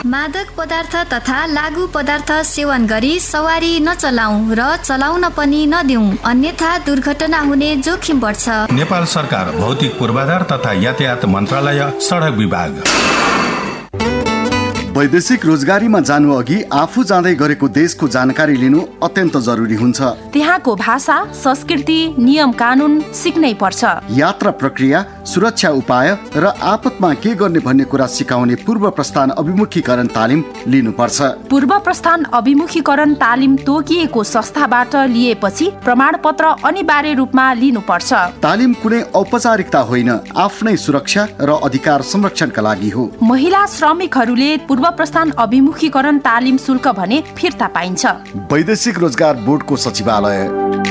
मादक पदार्थ तथा लागू पदार्थ सेवन गरी सवारी नचलाऊ र चलाउन पनि नदिऊ, अन्यथा दुर्घटना हुने जोखिम बढ्छ। नेपाल सरकार, भौतिक पूर्वाधार तथा यातायात मन्त्रालय, सडक विभाग। वैदेशिक रोजगारीमा जानु अघि आफू जाँदै गरेको देशको जानकारी लिनु अत्यन्त जरुरी हुन्छ। त्यहाँको भाषा, संस्कृति, नियम कानुन सिक्नै पर्छ। यात्रा प्रक्रिया, सुरक्षा उपाय र आपतमा के गर्ने भन्ने कुरा सिकाउने पूर्व प्रस्थान अभिमुखीकरण तालिम लिनुपर्छ। पूर्व प्रस्थान अभिमुखीकरण तालिम तोकिएको संस्थाबाट लिएपछि प्रमाणपत्र अनिवार्य रूपमा लिनुपर्छ। तालिम कुनै औपचारिकता होइन, आफ्नै सुरक्षा र अधिकार संरक्षणका लागि हो। महिला श्रमिकहरूले पूर्व प्रस्थान अभिमुखीकरण तालिम शुल्क भने फिर्ता पाइन्छ। वैदेशिक रोजगार बोर्डको सचिवालय।